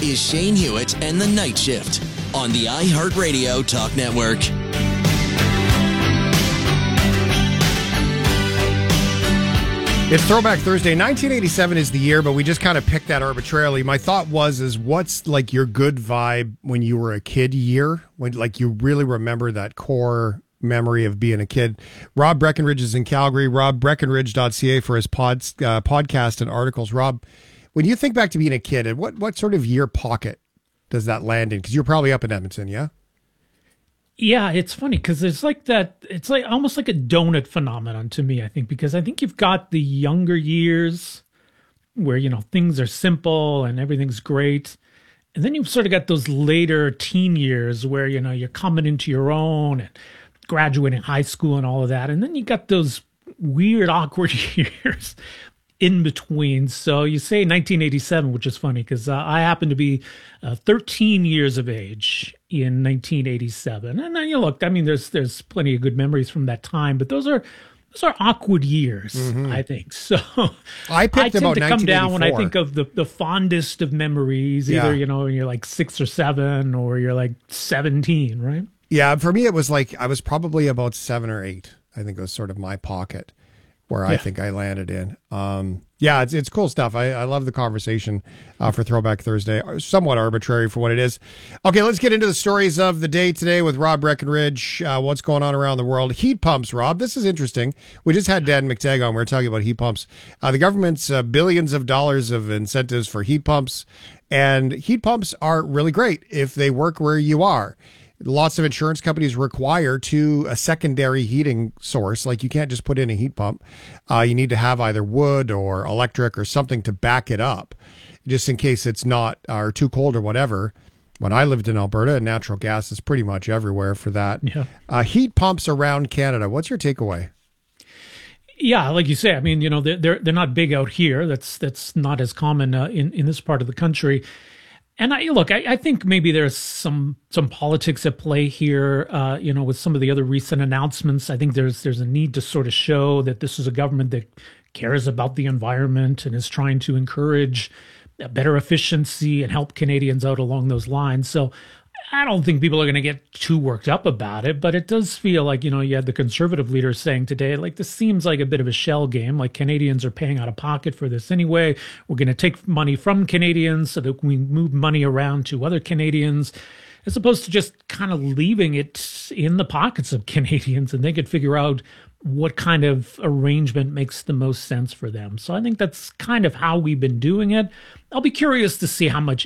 is Shane Hewitt and the Night Shift on the iHeartRadio Talk Network. It's Throwback Thursday. 1987 is the year, but we just kind of picked that arbitrarily. My thought is what's like your good vibe when you were a kid year? When like you really remember that core memory of being a kid. Rob Breckenridge is in Calgary. RobBreckenridge.ca for his podcast and articles. Rob, when you think back to being a kid, what sort of year pocket does that land in? Because you're probably up in Edmonton, yeah? Yeah, it's funny because it's like that. It's like almost like a donut phenomenon to me, I think, because I think you've got the younger years where, things are simple and everything's great. And then you've sort of got those later teen years where, you're coming into your own and graduating high school and all of that. And then you got those weird, awkward years in between. So you say 1987, which is funny because I happen to be 13 years of age in 1987. And then there's plenty of good memories from that time, but those are awkward years, I think. So I picked about 1984. To come down when I think of the fondest of memories, either, when you're like 6 or 7 or you're like 17, right? Yeah, for me, it was like I was probably about 7 or 8. I think it was sort of my pocket where I think I landed in. It's cool stuff. I love the conversation for Throwback Thursday. Somewhat arbitrary for what it is. Okay, let's get into the stories of the day today with Rob Breckenridge. What's going on around the world? Heat pumps, Rob. This is interesting. We just had Dan McTagg on. We were talking about heat pumps. The government's billions of dollars of incentives for heat pumps. And heat pumps are really great if they work where you are. Lots of insurance companies require a secondary heating source. Like you can't just put in a heat pump. You need to have either wood or electric or something to back it up, just in case it's not or too cold or whatever. When I lived in Alberta, natural gas is pretty much everywhere for that. Yeah. Heat pumps around Canada. What's your takeaway? Yeah, like you say, they're not big out here. That's not as common in this part of the country. And I think maybe there's some politics at play here, with some of the other recent announcements. I think there's a need to sort of show that this is a government that cares about the environment and is trying to encourage better efficiency and help Canadians out along those lines. So I don't think people are going to get too worked up about it, but it does feel like, you had the Conservative leaders saying today, like, this seems like a bit of a shell game. Like, Canadians are paying out of pocket for this anyway. We're going to take money from Canadians so that we move money around to other Canadians, as opposed to just kind of leaving it in the pockets of Canadians, and they could figure out what kind of arrangement makes the most sense for them. So I think that's kind of how we've been doing it. I'll be curious to see how much